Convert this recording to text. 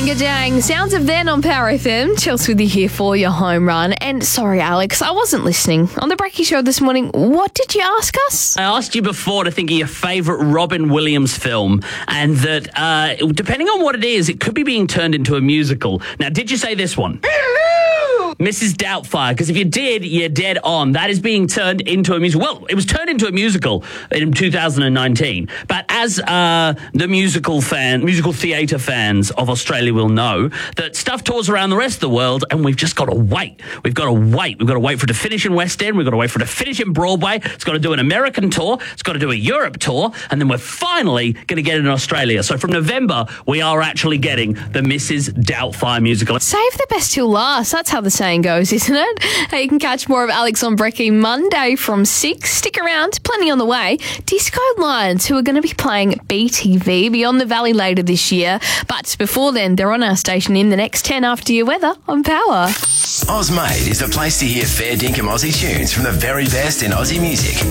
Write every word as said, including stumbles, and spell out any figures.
Dang, sounds of then on Power F M. Chelsea with you here for your home run. And sorry, Alex, I wasn't listening. On the Brekkie Show this morning, what did you ask us? I asked you before to think of your favourite Robin Williams film, and that uh, depending on what it is, it could be being turned into a musical. Now, did you say this one? Missus Doubtfire, because if you did, you're dead on. That is being turned into a musical. Well, it was turned into a musical in two thousand nineteen. But as uh, the musical fan, musical theatre fans of Australia will know, that stuff tours around the rest of the world, and we've just got to wait. We've got to wait. We've got to wait for it to finish in West End. We've got to wait for it to finish in Broadway. It's got to do an American tour. It's got to do a Europe tour. And then we're finally going to get it in Australia. So from November, we are actually getting the Missus Doubtfire musical. Save the best till last. That's how the saying goes, isn't it? Hey, you can catch more of Alex on Brekkie Monday from six. Stick around, plenty on the way. Disco Lions, who are going to be playing B T V Beyond the Valley later this year. But before then, they're on our station in the next ten after your weather on Power. Ozmade is the place to hear fair dinkum Aussie tunes from the very best in Aussie music.